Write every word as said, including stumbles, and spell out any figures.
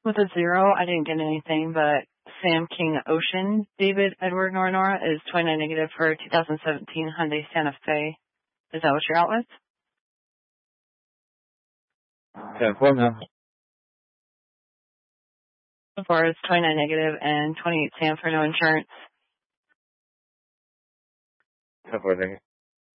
With a zero, I didn't get anything, but Sam King Ocean, David Edward Nora Nora is twenty-nine negative for two thousand seventeen Hyundai Santa Fe. Is that what you're out with? ten four now. So far, it's twenty-nine negative and twenty-eight Sam for no insurance. ten four negative.